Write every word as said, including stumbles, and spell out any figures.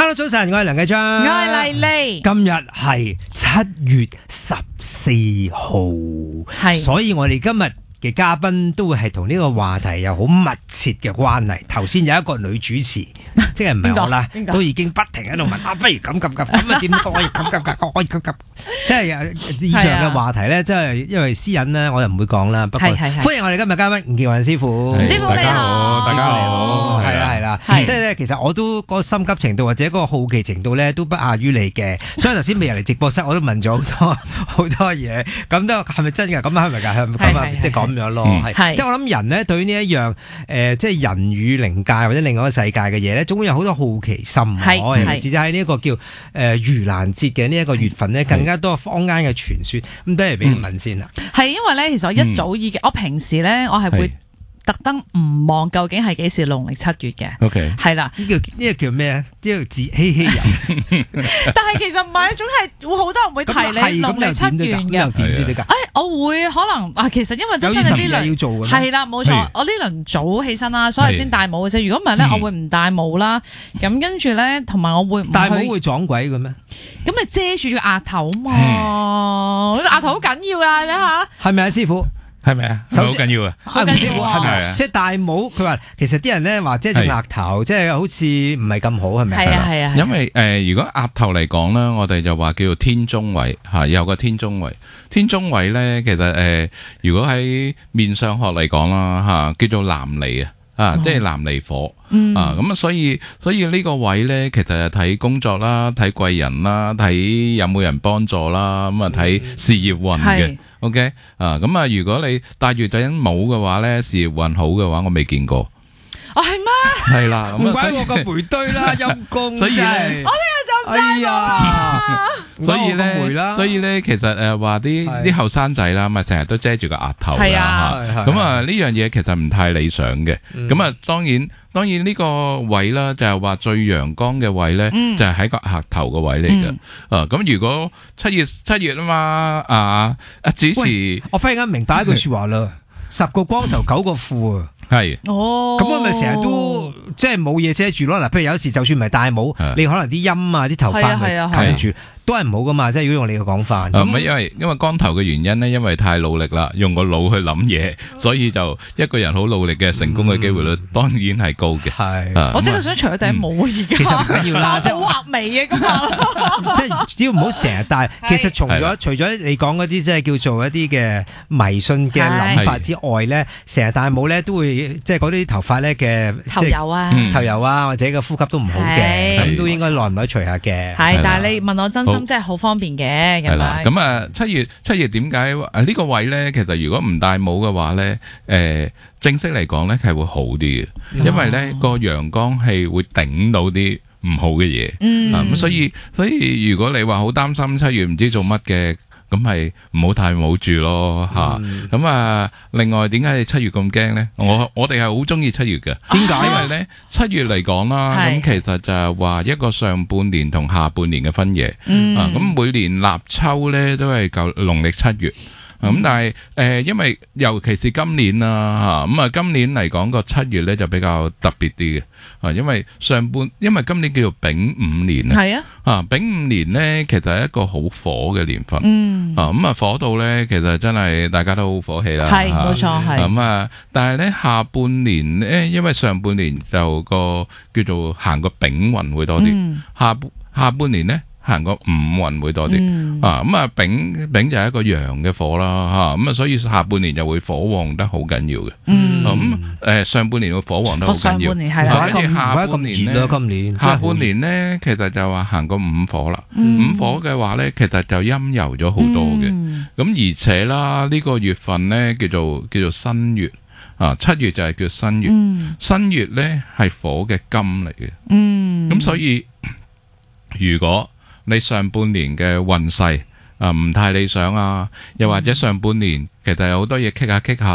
Hello， 早晨，我係梁繼昌， 我係麗麗。 今日係七月十四號， 係， 所以我哋今日嘅嘉賓都會係同呢個話題有好密切嘅關係。頭先有一個女主持，即係唔係我啦，都已經不停喺度問啊，不如咁咁咁咁啊點可以咁咁咁可以咁咁，即係以上嘅話題咧，即係因為私隱咧，我就唔會講啦。不過歡迎我哋今日嘉賓吳健雲師傅， 師傅你好， 大家好， 係啦係啦，即係咧其實我都嗰個心急程度或者嗰個好奇程度咧都不亞於你嘅，所以頭先未入嚟直播室我都問咗好多好多嘢，咁都係咪真㗎？咁係咪㗎？係咪咁啊？即係講。咁樣咯，係，即係我諗人咧對於呢一樣誒，即係人與靈界或者另外一個世界嘅嘢咧，總會有好多好奇心。係，尤其是就喺呢一個叫誒盂蘭節嘅呢一個月份咧，更加多坊間嘅傳說。咁不如俾你問先啦。 係因為咧，其實我一早已經，我平時咧，我係會特登唔望究竟係幾時農曆七月嘅。 OK， 係啦， 呢個呢個叫咩啊？呢個自欺欺人。 但係其實唔係，總係會好多人會提你農曆七月嘅。誒，我會可能啊，其實因為都真係呢輪要做嘅。 係啦，冇錯，我呢輪早起身啦，所以先戴帽嘅啫。如果唔係咧，我會唔戴帽啦。咁跟住咧，同埋我會唔戴帽會撞鬼嘅咩？ 咁你遮住個額頭嘛？額頭好緊要啊！你睇下， 係咪啊，師傅？ 係咪啊？好緊要啊！ 好緊要啊！ 係咪？即係戴帽，佢話其實啲人咧話遮住額頭，即係好似唔係咁好，係咪？ 係啊係啊。 因為誒，如果額頭嚟講咧，我哋就話叫做天中位嚇，有個天中位。天中位咧，其實誒，如果喺面相學嚟講啦嚇，叫做南離啊。啊，即係南離火、嗯、啊，咁啊，所以所以呢個位咧，其實係睇工作啦，睇貴人啦，睇有冇人幫助啦，咁啊睇事業運嘅、嗯、，OK， 啊，咁啊，如果你戴住頂帽嘅話咧，事業運好嘅話，我未見過。 哦，係咩？ 係啦， 唔怪我個背堆啦，陰公所以咧， 我聽日就唔戴帽啦。 所以咧，所以咧，其實誒話啲啲後生仔啦，咪成日都遮住個額頭啦嚇。咁啊，呢樣嘢其實唔太理想嘅。咁啊，當然當然呢個位啦，就係話最陽光嘅位咧，就係喺個額頭個位嚟嘅。啊，咁如果七月七月啊嘛，啊啊主持， 我忽然間明白一句説話啦，十個光頭九個富啊。 係， 哦， 咁我咪成日都即係冇嘢遮住咯。嗱，譬如有時就算唔係戴帽，你可能啲陰啊、啲頭髮咪冚住，都係唔好噶嘛。即係如果用你嘅講法， 咁、嗯、因為因為光頭嘅原因咧，因為太努力啦，用個腦去諗嘢，所以就一個人好努力嘅成功嘅機會率當然係高嘅。係、 嗯， 我真係想除咗頂帽而家， 其實唔緊要啦，即係好畫眉嘅咁啊。 即係只要唔好成日戴。其實從咗除咗你講嗰啲即係叫做一啲嘅迷信嘅諗法之外咧，成日戴帽咧都會。即係嗰啲頭髮咧嘅頭油啊， 頭油啊，或者個呼吸都唔好嘅，咁都應該耐唔耐除下嘅。係， 但係你問我真心，真係好方便嘅。 係啦，咁啊，七月七月點解啊呢個位咧？其實如果唔戴帽嘅話咧，誒正式嚟講咧係會好啲嘅，因為咧個陽光係會頂到啲唔好嘅嘢。嗯，咁所以所以如果你話好擔心七月唔知做乜嘅。咁係唔好太冇住咯吓，咁、嗯、啊，另外點解你七月咁驚咧？我我哋係好中意七月嘅，點解？因為咧七月嚟講啦，咁其實就係話一個上半年同下半年嘅分野，嗯、啊，咁每年立秋咧都係舊農曆七月。咁、嗯、但係誒、呃，因為尤其是今年啦嚇，咁啊今年嚟講個七月咧就比較特別啲嘅，啊因為上半因為今年叫做丙午年啊，係啊，啊丙午年咧其實係一個好火嘅年份，嗯，啊咁啊火到咧其實真係大家都好火氣啦，係冇錯係，咁啊但係咧下半年咧，因為上半年就個叫做行個丙運會多啲，嗯、下半下半年咧。行個五運會多啲、嗯、啊，咁啊丙丙就係一個陽嘅火啦吓，咁啊所以下半年就會火旺得好緊要嘅。嗯，咁誒、嗯呃、上半年會火旺得好緊要，跟住下半年咧，今年下半年咧其實就話行個五火啦。嗯、五火嘅話咧，其實就陰柔咗好多嘅。咁、嗯、而且啦，呢、這個月份咧叫做叫做新月啊，七月就係叫新月。嗯、新月咧係火嘅金嚟嘅。嗯，咁所以如果你上半年嘅運勢啊唔太理想啊，又或者上半年其實有好多嘢棘下棘下。